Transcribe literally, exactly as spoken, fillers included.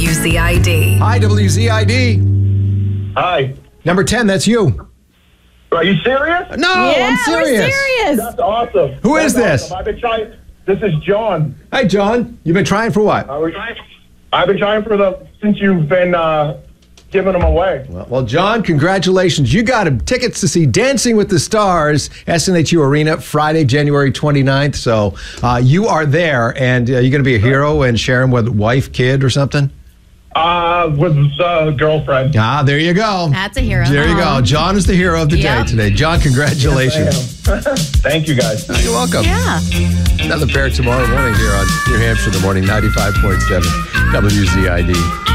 W Z I D. Hi, W Z I D. Hi. Number ten, that's you. Are you serious? No, yeah, I'm serious. we're serious. That's awesome. Who That's is this? Awesome. I've been trying. This is John. Hi, John. You've been trying for what? Uh, we're trying. I've been trying for the since you've been uh, giving them away. Well, well, John, congratulations. You got tickets to see Dancing with the Stars, S N H U Arena, Friday, January twenty-ninth. So uh, you are there, and uh, you're going to be a hero and share them with wife, kid, or something? Uh, with uh, girlfriend. Ah, there you go. That's a hero. There you go. John is the hero of the Yep. day today. John, congratulations. Yes, I am. Thank you, guys. Oh, you're welcome. Yeah. Another pair tomorrow morning here on New Hampshire in the Morning, ninety-five point seven W Z I D.